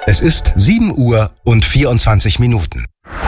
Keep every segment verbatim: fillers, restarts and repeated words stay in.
Es ist sieben Uhr und vierundzwanzig Minuten.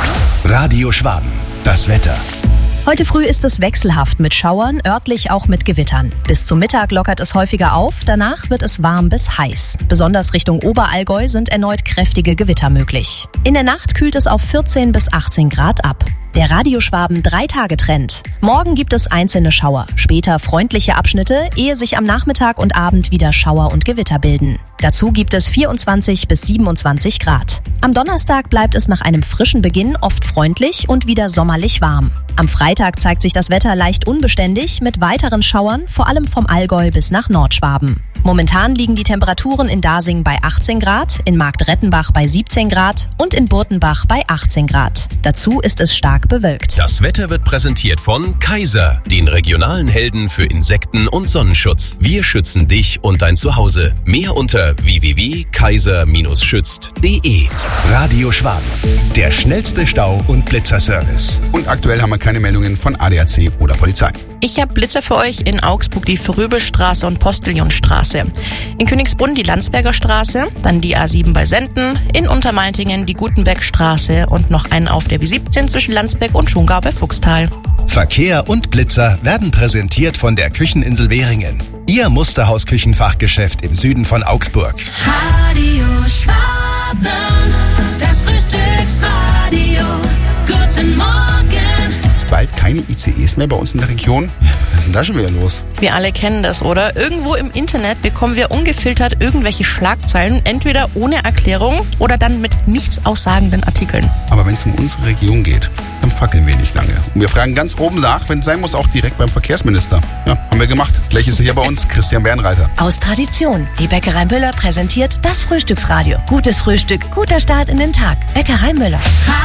Radio Schwaben. Das Wetter. Heute früh ist es wechselhaft mit Schauern, örtlich auch mit Gewittern. Bis zum Mittag lockert es häufiger auf, danach wird es warm bis heiß. Besonders Richtung Oberallgäu sind erneut kräftige Gewitter möglich. In der Nacht kühlt es auf vierzehn bis achtzehn Grad ab. Der Radio Schwaben drei-Tage-Trend. Morgen gibt es einzelne Schauer, später freundliche Abschnitte, ehe sich am Nachmittag und Abend wieder Schauer und Gewitter bilden. Dazu gibt es vierundzwanzig bis siebenundzwanzig Grad. Am Donnerstag bleibt es nach einem frischen Beginn oft freundlich und wieder sommerlich warm. Am Freitag zeigt sich das Wetter leicht unbeständig mit weiteren Schauern, vor allem vom Allgäu bis nach Nordschwaben. Momentan liegen die Temperaturen in Dasing bei achtzehn Grad, in Marktrettenbach bei siebzehn Grad und in Burtenbach bei achtzehn Grad. Dazu ist es stark bewölkt. Das Wetter wird präsentiert von Kaiser, den regionalen Helden für Insekten- und Sonnenschutz. Wir schützen dich und dein Zuhause. Mehr unter w w w punkt kaiser Bindestrich schützt punkt d e. Radio Schwaben. Der schnellste Stau- und Blitzerservice. Und aktuell haben wir keine Meldungen von A D A C oder Polizei. Ich habe Blitzer für euch in Augsburg, die Fröbelstraße und Postillonstraße. In Königsbrunn die Landsberger Straße, dann die A sieben bei Senden, in Untermeintingen die Gutenbergstraße und noch einen auf der B siebzehn zwischen Landsberg und Schongau bei Fuchstal. Verkehr und Blitzer werden präsentiert von der Kücheninsel Währingen. Ihr Musterhaus-Küchenfachgeschäft im Süden von Augsburg. Radio Schwaben, das Frühstücksradio. Guten Morgen. Bald keine I C Es mehr bei uns in der Region. Was ist denn da schon wieder los? Wir alle kennen das, oder? Irgendwo im Internet bekommen wir ungefiltert irgendwelche Schlagzeilen, entweder ohne Erklärung oder dann mit nichts aussagenden Artikeln. Aber wenn es um unsere Region geht, dann fackeln wir nicht lange. Und wir fragen ganz oben nach, wenn es sein muss, auch direkt beim Verkehrsminister. Ja, haben wir gemacht. Gleich ist er hier bei uns, Christian Bernreiter. Aus Tradition. Die Bäckerei Müller präsentiert das Frühstücksradio. Gutes Frühstück, guter Start in den Tag. Bäckerei Müller.